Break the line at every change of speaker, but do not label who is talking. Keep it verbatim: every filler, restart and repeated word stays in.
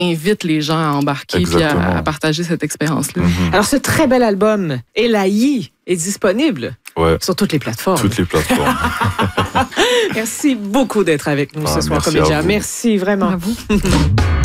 invite les gens à embarquer et à, à partager cette expérience-là.
Mm-hmm. Alors, ce très bel album, Elahi, est disponible
ouais.
sur toutes les plateformes.
Toutes les plateformes.
Merci beaucoup d'être avec nous
ah,
ce soir,
merci
Comédia. Merci vraiment.
À vous.